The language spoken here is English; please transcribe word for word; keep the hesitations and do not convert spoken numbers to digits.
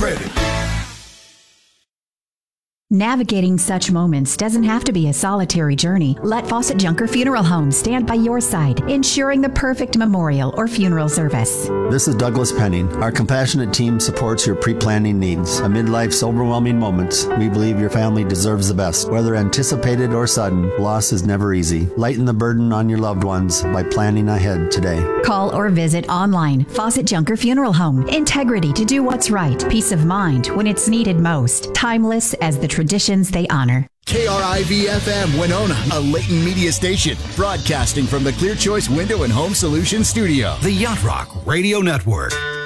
credit. Navigating such moments doesn't have to be a solitary journey. Let Fawcett Junker Funeral Home stand by your side, ensuring the perfect memorial or funeral service. This is Douglas Penning. Our compassionate team supports your pre-planning needs. Amid life's overwhelming moments, we believe your family deserves the best. Whether anticipated or sudden, loss is never easy. Lighten the burden on your loved ones by planning ahead today. Call or visit online. Fawcett Junker Funeral Home. Integrity to do what's right. Peace of mind when it's needed most. Timeless as the traditions they honor. K R I V F M Winona, a Layton media station, broadcasting from the Clear Choice Window and Home Solutions Studio. The Yacht Rock Radio Network.